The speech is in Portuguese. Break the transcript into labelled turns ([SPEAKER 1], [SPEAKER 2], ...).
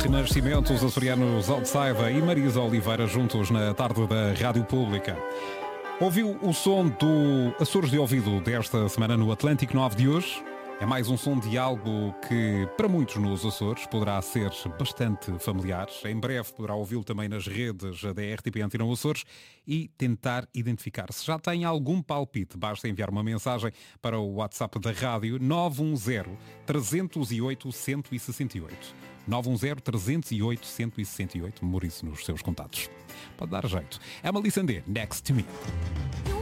[SPEAKER 1] Henrique Nascimento, os açorianos Outsider e Marisa Oliveira juntos na tarde da Rádio Pública. Ouviu o som do Açores de Ouvido desta semana no Atlântico 9 de hoje? É mais um som de algo que, para muitos nos Açores, poderá ser bastante familiar. Em breve poderá ouvi-lo também nas redes da RTP Antena Açores e tentar identificar. Se já tem algum palpite, basta enviar uma mensagem para o WhatsApp da rádio 910-308-168. 910-308-168. Memorize nos seus contatos. Pode dar jeito. É uma Melissa Andê, Next to Me.